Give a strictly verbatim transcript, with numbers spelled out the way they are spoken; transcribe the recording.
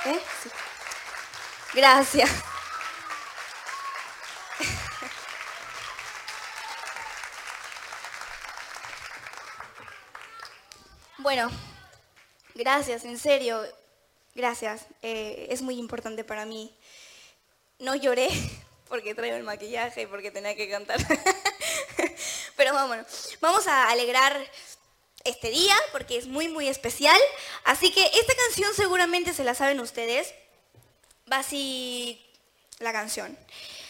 ¿Eh? Sí. Gracias. Bueno, gracias, en serio. Gracias. Eh, es muy importante para mí. No lloré porque traigo el maquillaje y porque tenía que cantar. Pero vámonos. Vamos a alegrar este día porque es muy, muy especial. Así que esta canción seguramente se la saben ustedes. Va así la canción.